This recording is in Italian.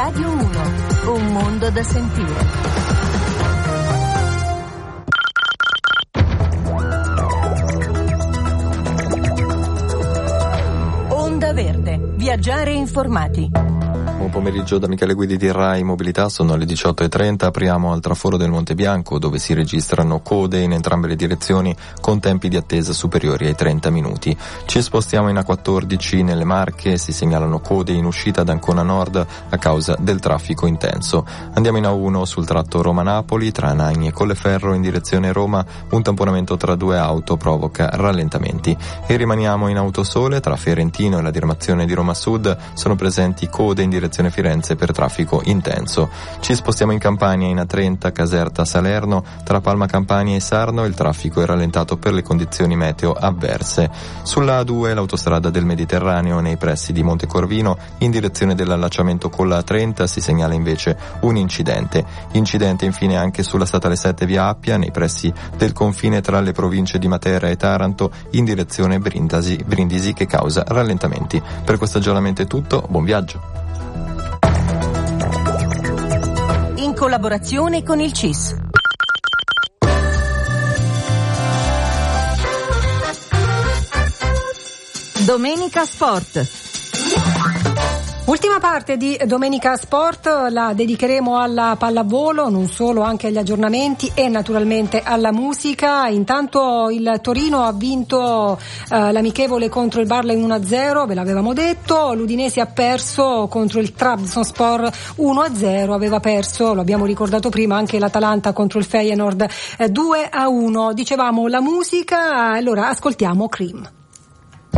Radio 1, un mondo da sentire. Onda Verde, viaggiare informati. Buon pomeriggio da Michele Guidi di Rai Mobilità, sono le 18:30, apriamo al traforo del Monte Bianco dove si registrano code in entrambe le direzioni con tempi di attesa superiori ai 30 minuti. Ci spostiamo in A14 nelle Marche, si segnalano code in uscita da Ancona Nord a causa del traffico intenso. Andiamo in A1 sul tratto Roma-Napoli tra Nagni e Colleferro in direzione Roma, un tamponamento tra due auto provoca rallentamenti. E rimaniamo in Autosole tra Fiorentino e la diramazione di Roma Sud, sono presenti code in direzione Firenze per traffico intenso. Ci spostiamo in Campania in A30 Caserta-Salerno tra Palma Campania e Sarno, il traffico è rallentato per le condizioni meteo avverse. Sulla A2 l'autostrada del Mediterraneo nei pressi di Montecorvino in direzione dell'allacciamento con la A30 si segnala invece un incidente infine anche sulla statale 7 via Appia nei pressi del confine tra le province di Matera e Taranto in direzione Brindisi che causa rallentamenti. Per questo aggiornamento è tutto, buon viaggio. In collaborazione con il CIS. Domenica Sport. Ultima parte di Domenica Sport la dedicheremo alla pallavolo, non solo, anche agli aggiornamenti e naturalmente alla musica. Intanto il Torino ha vinto l'amichevole contro il Barley 1-0, ve l'avevamo detto. L'Udinese ha perso contro il Trabzonspor 1-0, aveva perso, lo abbiamo ricordato prima, anche l'Atalanta contro il Feyenoord 2-1. Dicevamo la musica, allora ascoltiamo Cream.